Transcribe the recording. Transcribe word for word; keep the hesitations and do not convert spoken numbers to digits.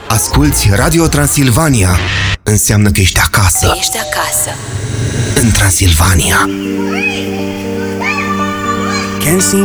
Asculți Radio Transilvania. Înseamnă că ești acasă. Ești acasă. În Transilvania. Can't seem